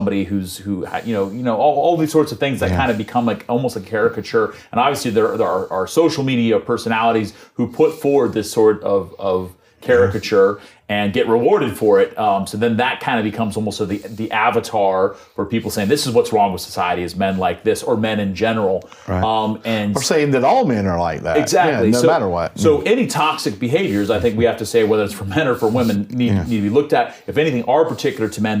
somebody all these sorts of things that kind of become like almost a caricature. And obviously there are social media personalities who put forward this sort of caricature and get rewarded for it. So then that kind of becomes almost the avatar for people saying this is what's wrong with society is men like this, or men in general. Right. And or saying that all men are like that. Exactly. No matter what. So any toxic behaviors, I think we have to say, whether it's for men or for women, need to be looked at. If anything, are particular to men,